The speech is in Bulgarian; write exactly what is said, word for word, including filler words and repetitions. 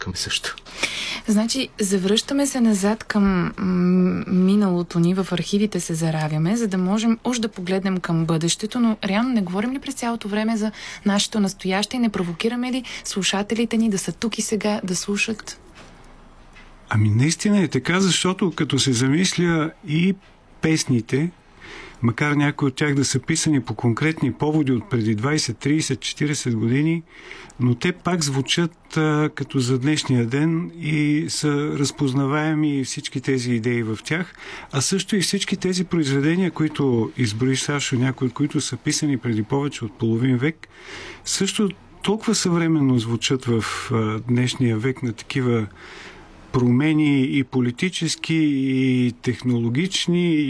искаме също. Значи, завръщаме се назад към миналото ни, в архивите се заравяме, за да можем уж да погледнем към бъдещето, но реално не говорим ли през цялото време за нашето настояще и не провокираме ли слушателите ни да са тук и сега, да слушат? Ами наистина е така, защото като се замисля и песните, макар някои от тях да са писани по конкретни поводи от преди двайсет, трийсет, четирийсет години, но те пак звучат а, като за днешния ден и са разпознаваеми всички тези идеи в тях, а също и всички тези произведения, които изброи Сашо, някои от които са писани преди повече от половин век, също толкова съвременно звучат в а, днешния век на такива промени и политически, и технологични,